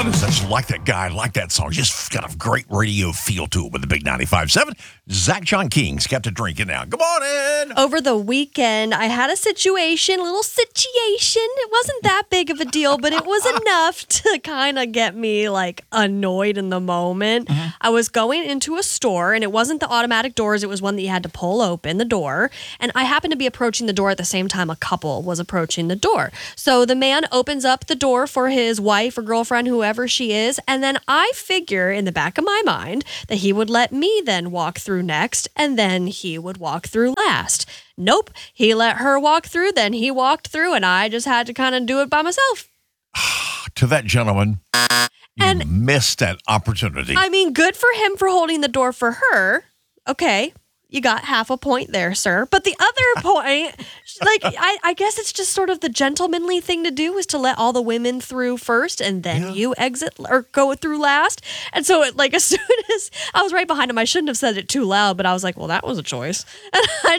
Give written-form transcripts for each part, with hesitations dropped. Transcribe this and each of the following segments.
Gentlemen, I just like that guy, like that song. Just got a great radio feel to it with the big 95.7. Zach John King's got to drinking now. Good morning. Over the weekend, I had a little situation. It wasn't that big of a deal, but it was enough to kind of get me like annoyed in the moment. Mm-hmm. I was going into a store, and it wasn't the automatic doors. It was one that you had to pull open the door. And I happened to be approaching the door at the same time a couple was approaching the door. So the man opens up the door for his wife or girlfriend, whoever she is. And then I figure in the back of my mind that he would let me then walk through next, and then he would walk through last. Nope. He let her walk through, then he walked through, and I just had to kind of do it by myself. To that gentleman, you missed that opportunity. I mean, good for him for holding the door for her. Okay. You got half a point there, sir. But the other point, like, I guess it's just sort of the gentlemanly thing to do is to let all the women through first and then you exit or go through last. And so, as soon as I was right behind him, I shouldn't have said it too loud, but I was like, well, that was a choice. And I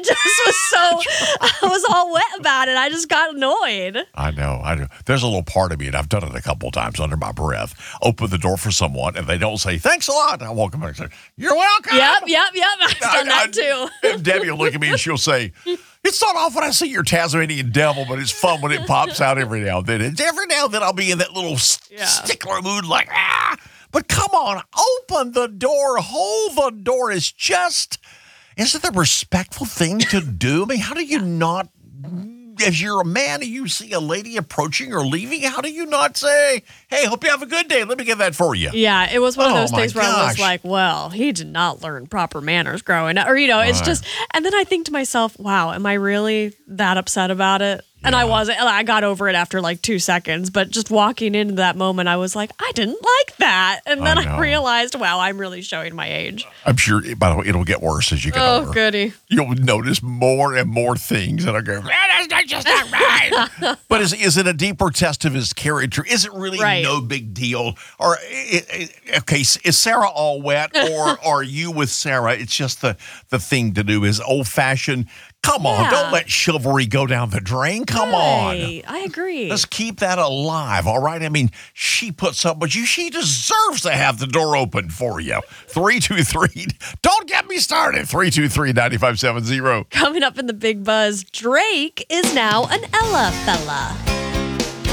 was all wet about it. I just got annoyed. I know. There's a little part of me, and I've done it a couple of times under my breath. Open the door for someone, and they don't say, thanks a lot. I walk up and say, you're welcome. Yep. I've done that too. And Debbie will look at me and she'll say, it's not often I see your Tasmanian devil, but it's fun when it pops out every now and then. And every now and then I'll be in that little stickler mood like, But come on, open the door, hold the door. Isn't it the respectful thing to do? I mean, how do you not... As you're a man and you see a lady approaching or leaving, how do you not say, hey, hope you have a good day. Let me get that for you. Yeah, it was one of those things where I was like, well, he did not learn proper manners growing up. Or, it's just, and then I think to myself, wow, am I really that upset about it? And I wasn't. I got over it after like 2 seconds. But just walking into that moment, I was like, I didn't like that. And then I realized, wow, I'm really showing my age. I'm sure, by the way, it'll get worse as you get older. Oh, goody. You'll notice more and more things that are going, that's just not right. But is it a deeper test of his character? Is it really no big deal? Or, okay, is Sarah all wet? Or are you with Sarah? It's just the thing to do is old-fashioned. Come on, don't let chivalry go down the drain. Come on. I agree. Let's keep that alive, all right? I mean, she puts up with you. She deserves to have the door open for you. 323, don't get me started. 323-9570. Coming up in the Big Buzz, Drake is now an Ella fella.